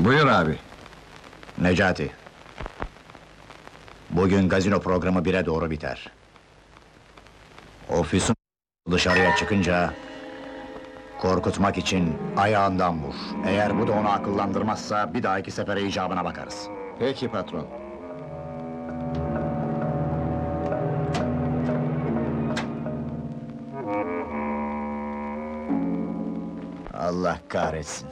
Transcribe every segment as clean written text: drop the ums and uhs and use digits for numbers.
Buyur abi. Necati. Bugün gazino programı 1'e doğru biter. O Füsun dışarıya çıkınca... ...korkutmak için ayağından vur. Eğer bu da onu akıllandırmazsa, bir dahaki sefere icabına bakarız. Peki patron. Allah kahretsin!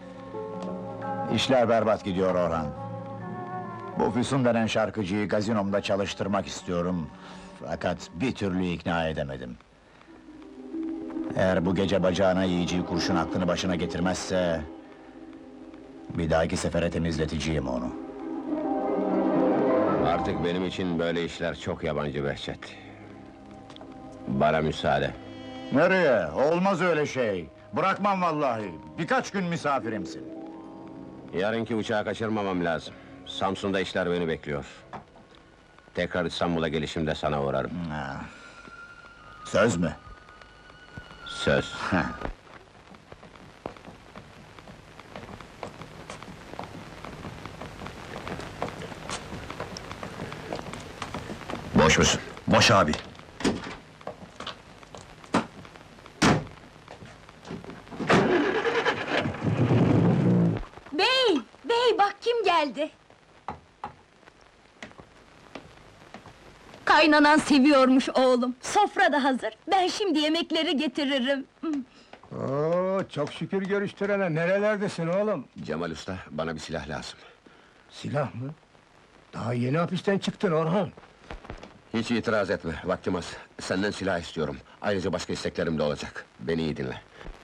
İşler berbat gidiyor Orhan. Bu Füsun denen şarkıcıyı gazinomda çalıştırmak istiyorum... ...fakat bir türlü ikna edemedim. Eğer bu gece bacağına yiyeceği kurşun aklını başına getirmezse... ...bir dahaki sefere temizleteceğim onu. Artık benim için böyle işler çok yabancı Behçet. Bana müsaade. Nereye? Olmaz öyle şey! Bırakmam vallahi! Birkaç gün misafirimsin. Yarınki uçağı kaçırmamam lazım. Samsun'da işler beni bekliyor. Tekrar İstanbul'a gelişimde sana uğrarım. Ha. Söz mü? Söz. Boş musun? Boş abi. Bey! Bey, bak kim geldi! Kaynanan seviyormuş oğlum. Sofra da hazır. Ben şimdi yemekleri getiririm. Oo, çok şükür görüştürene, nerelerdesin oğlum? Cemal Usta, bana bir silah lazım. Silah mı? Daha yeni hapisten çıktın Orhan. Hiç itiraz etme, vaktim az. Senden silah istiyorum. Ayrıca başka isteklerim de olacak. Beni iyi dinle.